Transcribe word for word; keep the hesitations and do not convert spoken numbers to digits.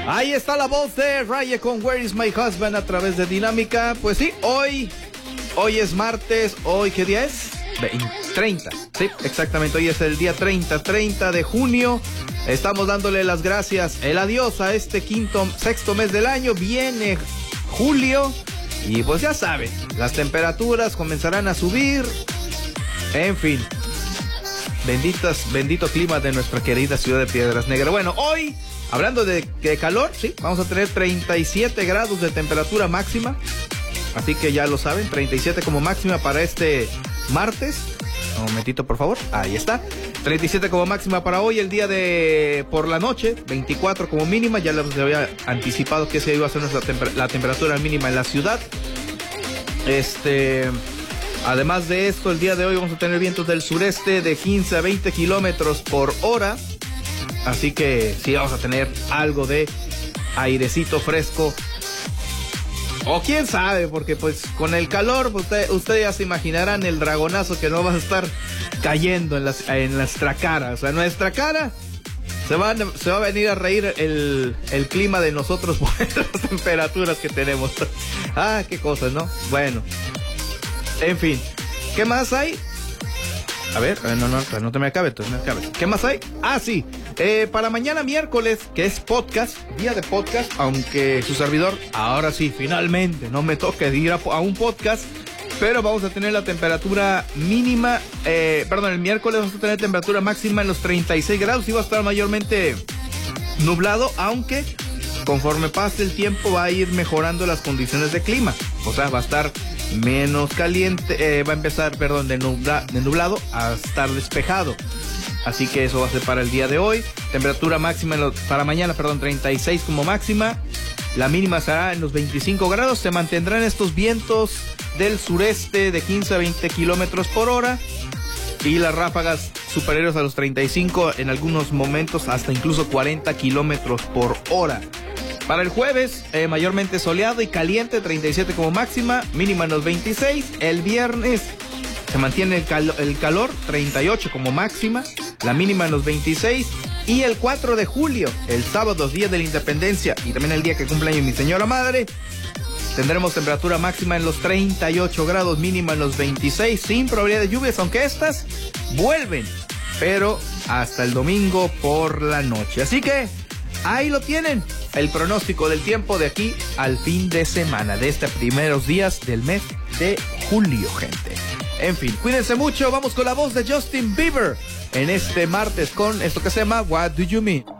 Ahí está la voz de Raya con Where is my husband a través de Dinámica. Pues sí, hoy, hoy es martes. ¿Hoy qué día es? treinta. Sí, exactamente, hoy es el día treinta, treinta de junio. Estamos dándole las gracias, el adiós a este quinto, sexto mes del año. Viene julio y pues ya saben, las temperaturas comenzarán a subir. En fin, benditas, bendito clima de nuestra querida ciudad de Piedras Negras. Bueno, hoy, hablando de, de calor, sí, vamos a tener treinta y siete grados de temperatura máxima. Así que ya lo saben, treinta y siete como máxima para este martes. Un momentito, por favor. Ahí está. treinta y siete como máxima para hoy, el día de por la noche. veinticuatro como mínima. Ya les había anticipado que esa iba a ser nuestra temper- la temperatura mínima en la ciudad. Este... Además de esto, el día de hoy vamos a tener vientos del sureste de quince a veinte kilómetros por hora. Así que sí vamos a tener algo de airecito fresco. O quién sabe, porque pues con el calor, pues, usted, ustedes ya se imaginarán el dragonazo que no va a estar cayendo en, las, en nuestra cara. O sea, nuestra cara se va, se va a venir a reír el, el clima de nosotros por las temperaturas que tenemos. Ah, qué cosas, ¿no? Bueno. En fin, ¿qué más hay? A ver, no, no, no te me acabe, no me acabe. ¿Qué más hay? Ah, sí, eh, para mañana miércoles, que es podcast, día de podcast, aunque su servidor, ahora sí, finalmente, no me toque ir a, a un podcast, pero vamos a tener la temperatura mínima, eh, perdón, el miércoles vamos a tener temperatura máxima en los treinta y seis grados y va a estar mayormente nublado, aunque conforme pase el tiempo va a ir mejorando las condiciones de clima, o sea, va a estar menos caliente, eh, va a empezar, perdón, de, nubla, de nublado a estar despejado. Así que eso va a ser para el día de hoy. Temperatura máxima en lo, para mañana, perdón, treinta y seis como máxima. La mínima será en los veinticinco grados. Se mantendrán estos vientos del sureste de quince a veinte kilómetros por hora. Y las ráfagas superiores a los treinta y cinco, en algunos momentos hasta incluso cuarenta kilómetros por hora. Para el jueves, eh, mayormente soleado y caliente, treinta y siete como máxima, mínima en los veintiséis. El viernes se mantiene el, cal- el calor, treinta y ocho como máxima, la mínima en los veintiséis. Y el cuatro de julio, el sábado, día de la independencia, y también el día que cumple año mi señora madre, tendremos temperatura máxima en los treinta y ocho grados, mínima en los veintiséis, sin probabilidad de lluvias, aunque estas vuelven, pero hasta el domingo por la noche. Así que ahí lo tienen, el pronóstico del tiempo de aquí al fin de semana, de estos primeros días del mes de julio, gente. En fin, cuídense mucho, vamos con la voz de Justin Bieber en este martes con esto que se llama What Do You Mean.